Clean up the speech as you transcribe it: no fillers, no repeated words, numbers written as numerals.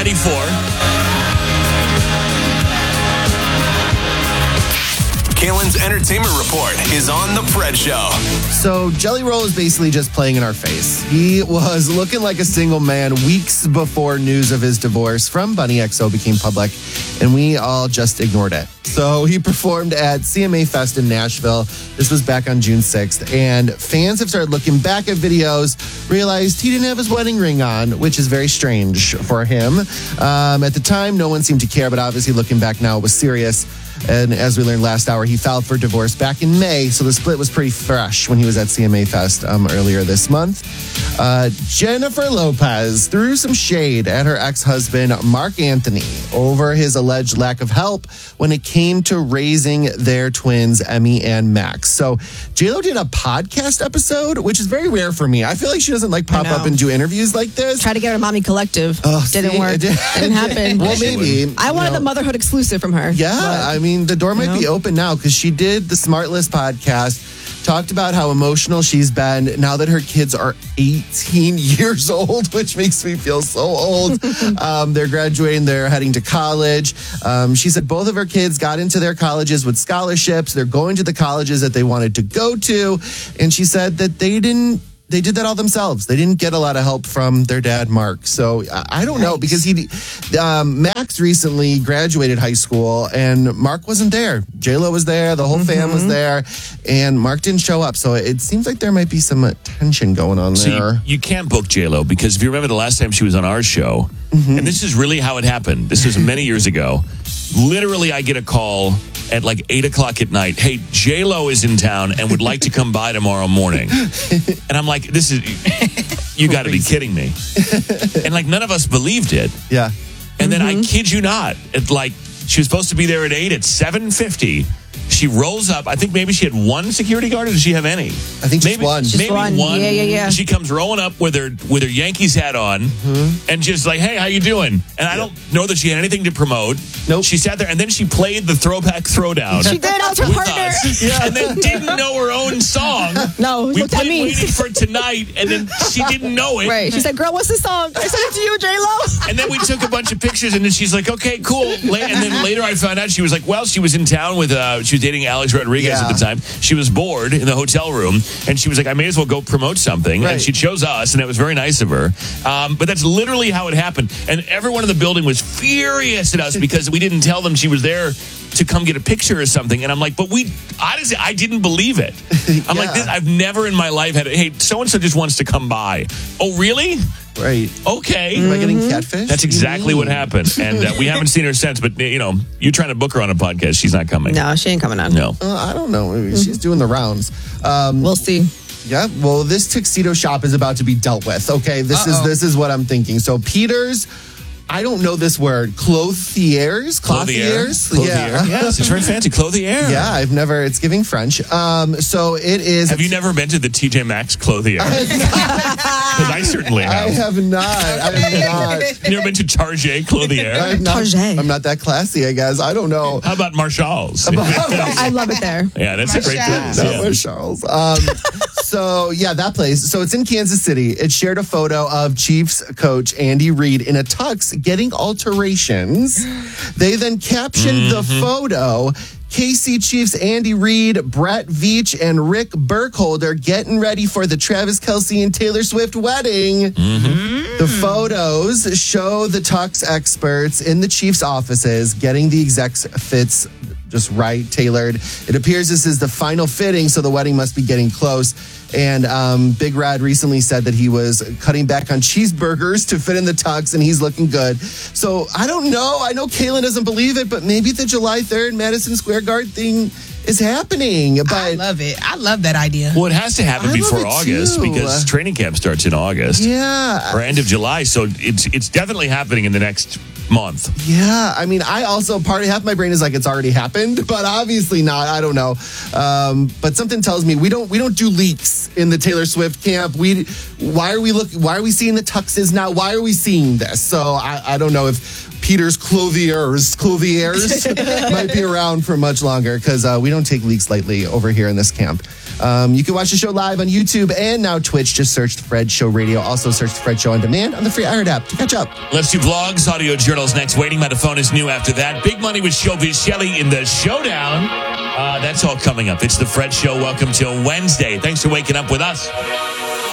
94. Kalen's Entertainment Report is on The Fred Show. So Jelly Roll is basically just playing in our face. He was looking like a single man weeks before news of his divorce from Bunny XO became public, and we all just ignored it. So he performed at CMA Fest in Nashville. This was back on June 6th, and fans have started looking back at videos, realized he didn't have his wedding ring on, which is very strange for him. At the time, no one seemed to care, but obviously looking back now, it was serious. And as we learned last hour, he filed for divorce back in May, so the split was pretty fresh when he was at CMA Fest earlier this month. Jennifer Lopez threw some shade at her ex-husband, Mark Anthony, over his alleged lack of help when it came to raising their twins, Emmy and Max. So J-Lo did a podcast episode, which is very rare for me. I feel like she doesn't pop up and do interviews like this. Try to get her Mommy Collective. Didn't work. Didn't happen. Well, maybe. I wanted the motherhood exclusive from her. Yeah, I mean, the door might be open now because she did the Smartless podcast, talked about how emotional she's been now that her kids are 18 years old, which makes me feel so old. They're graduating. They're heading to college. She said both of her kids got into their colleges with scholarships. They're going to the colleges that they wanted to go to. And she said that they did that all themselves. They didn't get a lot of help from their dad, Mark. So I don't know, because Max recently graduated high school and Mark wasn't there. J-Lo was there. The whole fam was there, and Mark didn't show up. So it seems like there might be some tension going on there. You can't book J-Lo, because if you remember the last time she was on our show, and this is really how it happened. This was many years ago. Literally, I get a call at like 8 o'clock at night. Hey, J-Lo is in town and would like to come by tomorrow morning. And I'm like, you got to be kidding me. And like, none of us believed it. Yeah. And then I kid you not, she was supposed to be there at 8. At 7:50, she rolls up. I think maybe she had one security guard, or did she have any? I think just one. Just one. Yeah. She comes rolling up with her Yankees hat on, and just like, hey, how you doing? And I don't know that she had anything to promote. Nope. She sat there, and then she played the throwback throwdown. She did. I was her partner. And then didn't know her own song. No, we looked at played me. Waiting for Tonight, and then she didn't know it. Right. She said, girl, what's the song? I said it to you, J-Lo. And then we took a bunch of pictures, and then she's like, okay, cool. And then later I found out she was like, well, she was in town with, she was dating Alex Rodriguez at the time. She was bored in the hotel room, and she was like, I may as well go promote something. Right. And she chose us, and it was very nice of her. But that's literally how it happened. And everyone in the building was furious at us because we didn't tell them she was there to come get a picture or something. And I'm like, but honestly, I didn't believe it. I'm like, I've never in my life had hey, so-and-so just wants to come by. Oh, really? Right. Okay. Am I getting catfish? That's exactly what happened. And we haven't seen her since, but you're trying to book her on a podcast. She's not coming. No, she ain't coming on. No. I don't know. Maybe she's doing the rounds. We'll see. Yeah, well, this tuxedo shop is about to be dealt with. Okay, this is what I'm thinking. So Peter's, I don't know this word, clothiers? Yeah. Yes, it's very fancy. Clothier. Yeah, it's giving French. So it is. Have you never been to the TJ Maxx Clothier? Because I certainly have. I have not. You never been to Target Clothier? I'm not that classy, I guess. I don't know. How about Marshall's? I love it there. Yeah, that's a great place. Yeah. Marshall's. So, yeah, that place. So it's in Kansas City. It shared a photo of Chiefs coach Andy Reid in a tux getting alterations. They then captioned the photo, KC Chiefs Andy Reid, Brett Veach, and Rick Burkholder getting ready for the Travis Kelce and Taylor Swift wedding. The photos show the tux experts in the Chiefs offices getting the exact fits just right, tailored. It appears this is the final fitting, so the wedding must be getting close. And Big Rad recently said that he was cutting back on cheeseburgers to fit in the tux, and he's looking good. So I don't know. I know Kalen doesn't believe it, but maybe the July 3rd Madison Square Garden thing is happening. But I love it. I love that idea. Well, it has to happen before August because training camp starts in August. Yeah. Or end of July. So it's definitely happening in the next month. Yeah, I mean, I also half my brain is like it's already happened, but obviously not. I don't know, but something tells me we don't do leaks in the Taylor Swift camp. Why are we seeing the tuxes now? Why are we seeing this? So I don't know if Peter's clothiers might be around for much longer because we don't take leaks lightly over here in this camp. You can watch the show live on YouTube and now Twitch. Just search The Fred Show Radio. Also search The Fred Show on demand on the free iHeart app to catch up. Let's do vlogs, audio journals next. Waiting by the phone is new after that. Big Money with Showbiz Shelley in the showdown. That's all coming up. It's The Fred Show. Welcome till Wednesday. Thanks for waking up with us.